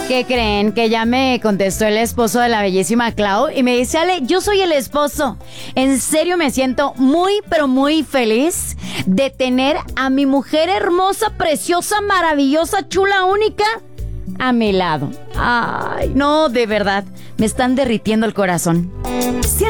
¿Qué creen? Que ya me contestó el esposo de la bellísima Clau y me dice: Ale, yo soy el esposo. En serio me siento muy, pero muy feliz de tener a mi mujer hermosa, preciosa, maravillosa, chula, única a mi lado. Ay, no, de verdad, me están derritiendo el corazón. Cierra